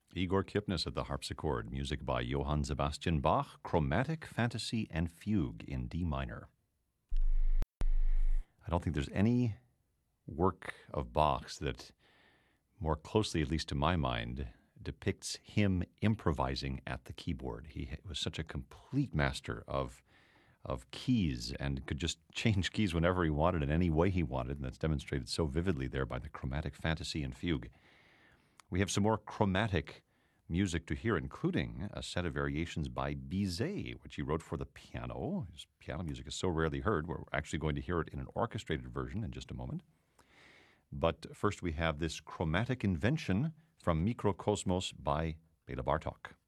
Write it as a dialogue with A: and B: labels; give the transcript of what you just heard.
A: Igor Kipnis at the harpsichord, music by Johann Sebastian Bach, Chromatic Fantasy and Fugue in D minor. I don't think there's any work of Bach's that more closely, at least to my mind, depicts him improvising at the keyboard. He was such a complete master of keys and could just change keys whenever he wanted in any way he wanted, and that's demonstrated so vividly there by the Chromatic Fantasy and Fugue. We have some more chromatic music to hear, including a set of variations by Bizet, which he wrote for the piano. His piano music is so rarely heard. We're actually going to hear it in an orchestrated version in just a moment. But first we have this chromatic invention from Mikrokosmos by Bela Bartok.